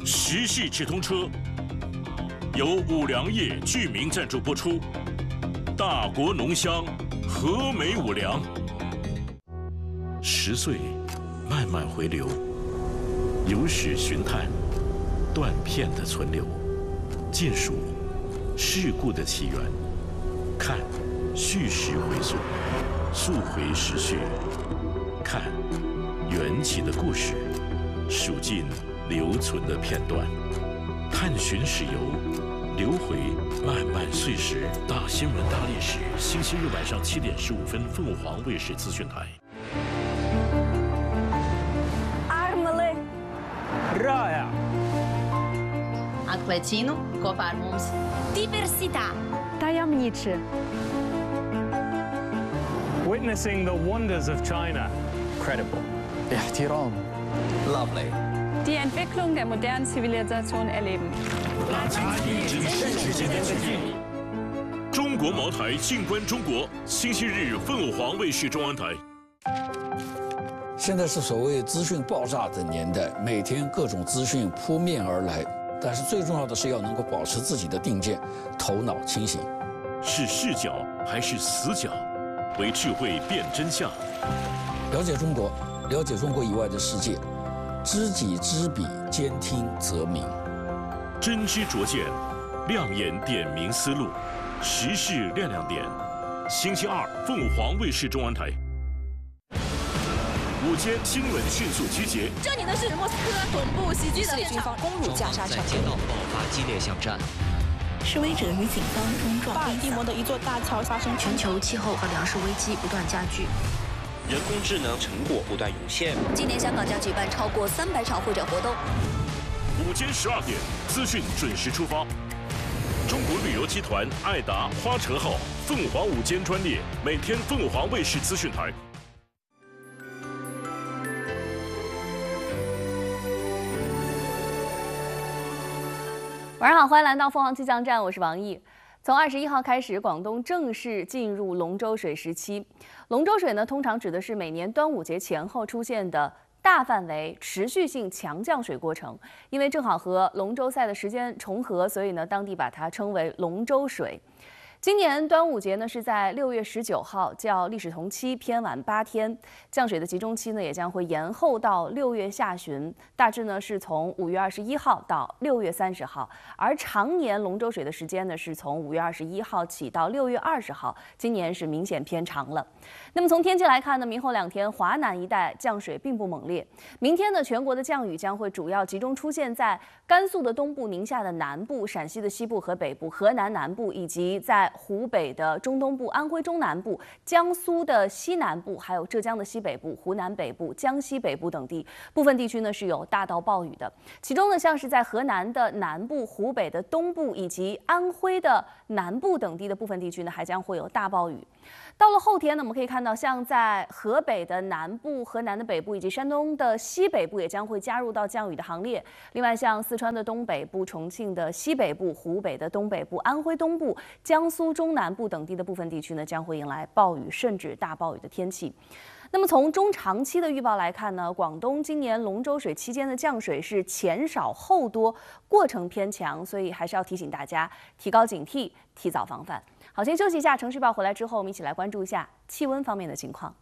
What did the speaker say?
时事直通车由五粮液居民赞助播出。大国浓香，和美五粮。10岁，慢慢回流，有史寻探，断片的存留，见数事故的起源，看叙事回溯，溯回时序，看缘起的故事，数尽留存的片段，探寻史游，留回漫漫岁时。大新闻大历史，星期日晚上7点15分，凤凰卫视资讯台。 Armele. Raya. Atlecino, Cofarmums. Diversità. Tajemniczy. Witnessing the wonders of China. Credible. احترام. Lovely. Die Entwicklung der modernen Zivilisation erleben. 中国茅台静观中国，星期日凤凰卫视中央台。 现在是所谓资讯爆炸的年代，每天各种资讯扑面而来，但是最重要的是要能够保持自己的定见，头脑清醒。 是视角还是死角？为智慧辨真相。 了解中国，了解中国以外的世界，知己知彼，兼听则明。 真知灼见，亮眼点明思路，时事亮亮点。星期二，凤凰卫视中央台。午间新闻迅速集结。 这里呢是莫斯科总部袭击的军方攻入加沙城， 在街道爆发激烈巷战。 示威者与警方冲撞。 巴尔的摩的一座大桥发生全球气候和粮食危机不断加剧。 人工智能成果不断涌现。 今年香港将举办超过300场会展活动。 午间12点，资讯准时出发。中国旅游集团爱达花车号凤凰午间专列，每天凤凰卫视资讯台。 晚上好，欢迎来到凤凰气象站，我是王毅。从21号开始，广东正式进入龙舟水时期。龙舟水呢，通常指的是每年端午节前后出现的大范围、持续性强降水过程。因为正好和龙舟赛的时间重合，所以呢，当地把它称为龙舟水。今年端午节呢是在6月19号，较历史同期偏晚8天。降水的集中期呢也将会延后到6月下旬，大致呢是从5月21号到6月30号。而常年龙舟水的时间呢是从5月21号起到6月20号，今年是明显偏长了。那么从天气来看呢，明后2天华南一带降水并不猛烈。明天呢，全国的降雨将会主要集中出现在甘肃的东部、宁夏的南部、陕西的西部和北部、河南南部以及在湖北的中东部、安徽中南部、江苏的西南部，还有浙江的西北部、湖南北部、江西北部等地，部分地区呢是有大到暴雨的。其中呢，像是在河南的南部、湖北的东部以及安徽的南部等地的部分地区呢，还将会有大暴雨。到了后天呢，我们可以看到，像在河北的南部、河南的北部以及山东的西北部，也将会加入到降雨的行列。另外，像四川的东北部、重庆的西北部、湖北的东北部、安徽东部、江苏中南部等地的部分地区呢，将会迎来暴雨甚至大暴雨的天气。那么从中长期的预报来看呢，广东今年龙舟水期间的降水是前少后多，过程偏强，所以还是要提醒大家提高警惕，提早防范。好，先休息一下，程序报回来之后，我们一起来关注一下气温方面的情况。